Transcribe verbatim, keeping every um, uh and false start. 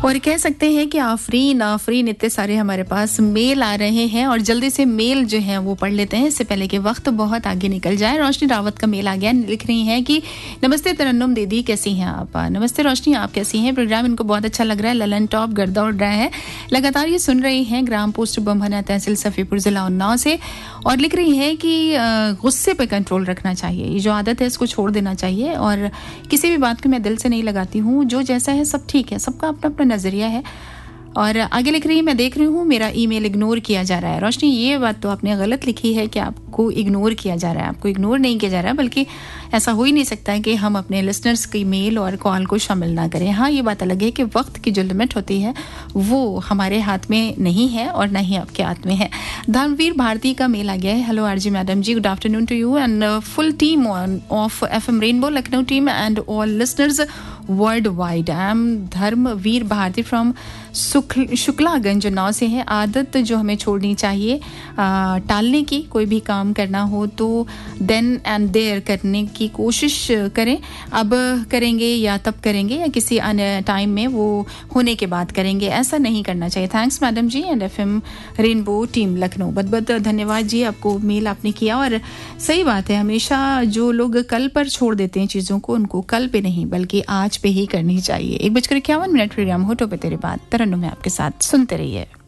और कह सकते हैं कि आफरीन आफरीन इतने सारे हमारे पास मेल आ रहे हैं और जल्दी से मेल जो है वो पढ़ लेते हैं इससे पहले कि वक्त बहुत आगे निकल जाए। रोशनी रावत का मेल आ गया, लिख रही हैं कि नमस्ते तरन्नुम दीदी, कैसी हैं आप? नमस्ते रोशनी, आप कैसी हैं? प्रोग्राम इनको बहुत अच्छा लग रहा है, ललन टॉप गर्दा उड़ रहा है, लगातार ये सुन रही हैं ग्राम पोस्ट बम्हना तहसील सफ़ीपुर जिला उन्नाव से, और लिख रही हैं कि गुस्से पे कंट्रोल रखना चाहिए, ये जो आदत है इसको छोड़ देना चाहिए और किसी भी बात को मैं दिल से नहीं लगाती हूँ, जो जैसा है सब ठीक है, सबका अपना अपना नज़रिया है। और आगे लिख रही है, मैं देख रही हूँ मेरा ईमेल इग्नोर किया जा रहा है। रोशनी, ये बात तो आपने गलत लिखी है कि आपको इग्नोर किया जा रहा है, आपको इग्नोर नहीं किया जा रहा है, बल्कि ऐसा हो ही नहीं सकता है कि हम अपने लिसनर्स की मेल और कॉल को शामिल ना करें। हाँ, ये बात अलग है कि वक्त की जो लिमिट होती है वो हमारे हाथ में नहीं है और ना ही आपके हाथ में है। धर्मवीर भारती का मेल आ गया है। Hello RG madam ji, good afternoon to you and full team of FM rainbow Lucknow team and all listeners world wide. I am Dharmveer Bharti from Shuklaganj नाव से है। आदत जो हमें छोड़नी चाहिए टालने की, कोई भी काम करना हो तो देन एंड देयर करने की कोशिश करें, अब करेंगे या तब करेंगे या किसी अन्य टाइम में वो होने के बाद करेंगे, ऐसा नहीं करना चाहिए। Thanks madam ji and FM rainbow team Lucknow. बहुत बहुत धन्यवाद जी, आपको मेल आपने किया। और सही बात है, हमेशा जो लोग कल पर छोड़ देते हैं चीज़ों को, उनको कल पे नहीं बल्कि आज पे ही करनी चाहिए। एक बजकर इक्यावन मिनट प्रोग्राम होटो पे तेरे बात तरन्नुम में आपके साथ, सुनते रहिए।